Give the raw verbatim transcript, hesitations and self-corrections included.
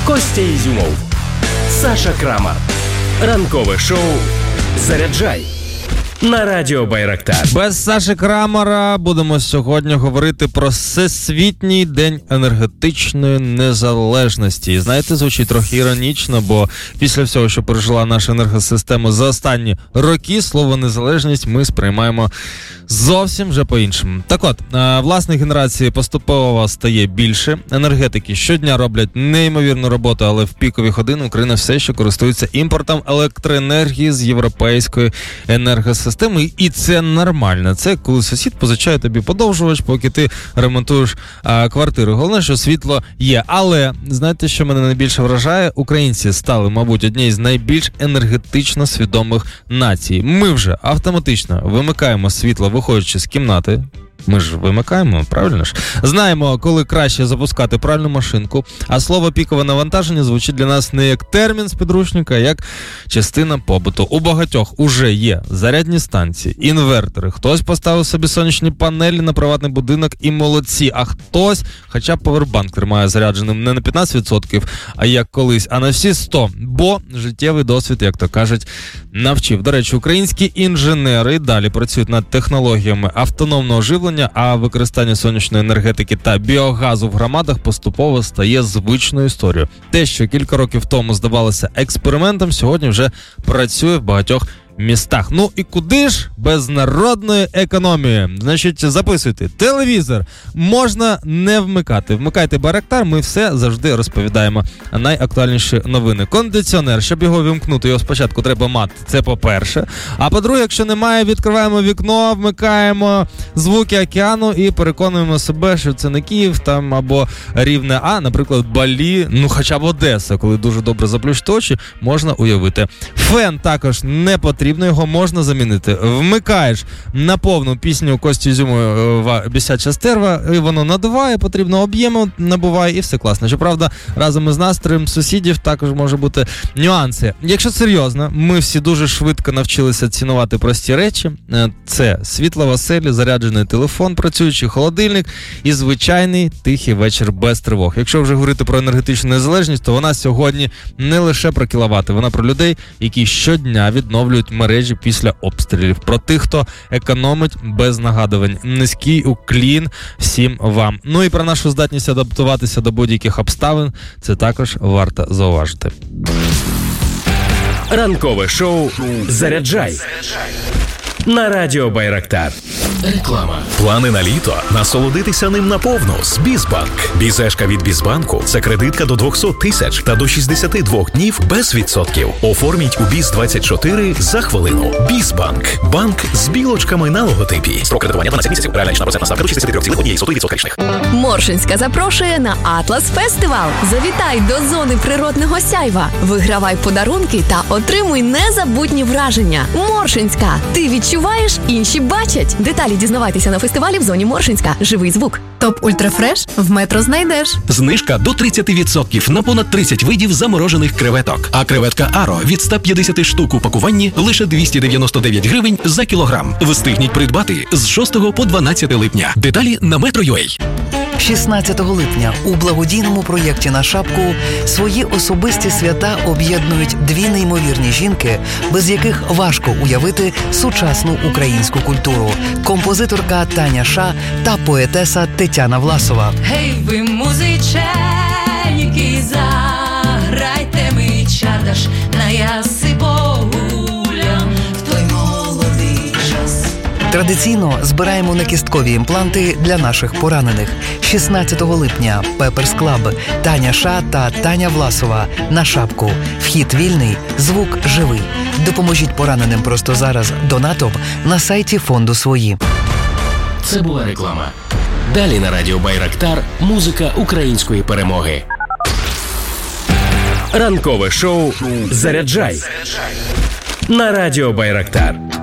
Костя Ізюмов, Саша Крамар. Ранкове шоу «Заряджай» на Радіо Байрактар. Без Саші Крамара будемо сьогодні говорити про Всесвітній день енергетичної незалежності. І знаєте, звучить трохи іронічно, бо після всього, що пережила наша енергосистема за останні роки, слово «незалежність» ми сприймаємо зовсім вже по-іншому. Так от, власної генерації поступово стає більше. Енергетики щодня роблять неймовірну роботу, але в пікові години Україна все ще користується імпортом електроенергії з європейської енергосистеми. І це нормально. Це коли сусід позичає тобі подовжувач, поки ти ремонтуєш а, квартиру. Головне, що світло є. Але, знаєте, що мене найбільше вражає? Українці стали, мабуть, однією з найбільш енергетично свідомих націй. Ми вже автоматично вимикаємо світло, виходячи з кімнати. Ми ж вимикаємо, правильно ж? Знаємо, коли краще запускати пральну машинку, а слово «пікове навантаження» звучить для нас не як термін з підручника, а як частина побуту. У багатьох уже є зарядні станції, інвертори, хтось поставив собі сонячні панелі на приватний будинок і молодці, а хтось хоча б повербанк тримає зарядженим не на п'ятнадцять відсотків, а як колись, а на всі сто, бо життєвий досвід, як то кажуть, навчив. До речі, українські інженери далі працюють над технологіями автономного живлення, а використання сонячної енергетики та біогазу в громадах поступово стає звичною історією. Те, що кілька років тому здавалося експериментом, сьогодні вже працює в багатьох містах. Ну і куди ж без народної економії? Значить, записуйте. Телевізор можна не вмикати. Вмикайте Байрактар, ми все завжди розповідаємо найактуальніші новини. Кондиціонер, щоб його вимкнути, його спочатку треба мати, це по-перше. А по-друге, якщо немає, відкриваємо вікно, вмикаємо звуки океану і переконуємо себе, що це не Київ там або Рівне, а, наприклад, Балі, ну хоча б Одеса, коли дуже добре заплющити очі, можна уявити. Фен також не потрібен. Його можна замінити. Вмикаєш на повну пісню Кості Ізюмова «Бісяча стерва», і воно надуває, потрібно об'єму, набуває, і все класно. Щоправда, разом із настроєм сусідів також може бути нюанси. Якщо серйозно, ми всі дуже швидко навчилися цінувати прості речі. Це світло в оселі, заряджений телефон, працюючий холодильник і звичайний тихий вечір без тривог. Якщо вже говорити про енергетичну незалежність, то вона сьогодні не лише про кіловати, вона про людей, які щодня відновлюють мережі після обстрілів. Про тих, хто економить без нагадувань. Низький уклін всім вам. Ну і про нашу здатність адаптуватися до будь-яких обставин, це також варто зауважити. Ранкове шоу «Заряджай» на Радіо Байрактар. Реклама. Плани на літо? Насолодитися ним наповну з Бізбанк. Бізешка від Бізбанку – це кредитка до двісті тисяч та до шістдесят два днів без відсотків. Оформіть у Біз двадцять чотири за хвилину. Бізбанк. Банк з білочками на логотипі. Строк кредитування дванадцять місяців. Реальна річна процентна ставка до шістдесят три цілих одна сотих відсотка річних. Моршинська запрошує на Атлас Фестивал. Завітай до зони природного сяйва. Вигравай подарунки та отримуй незабутні враження. Моршинська. Ти відчуваєш, інші бачать. Деталі дізнавайтеся на фестивалі в зоні Моршинська. Живий звук. Топ Ультрафреш в Метро знайдеш. Знижка до тридцять відсотків на понад тридцять видів заморожених креветок. А креветка Аро від ста п'ятдесят штук у пакуванні лише двісті дев'яносто дев'ять гривень за кілограм. Встигніть придбати з шостого по дванадцяте липня. Деталі на метро крапка ю а. шістнадцятого липня у благодійному проєкті «На шапку» свої особисті свята об'єднують дві неймовірні жінки, без яких важко уявити сучасну українську культуру. Композиторка Таня Ша та поетеса Тетяна Власова. Гей, ви музиченьки, заграйте ми чардаш на яси Богулям в той молодий час. Традиційно збираємо накісткові імпланти для наших поранених. шістнадцятого липня Пеперс Клаб, Таня Ша та Таня Власова. На шапку. Вхід вільний, звук живий. Допоможіть пораненим просто зараз донатом на сайті фонду «Свої». Це була реклама. Далі на Радіо Байрактар музика української перемоги. Ранкове шоу «Заряджай» на Радіо Байрактар.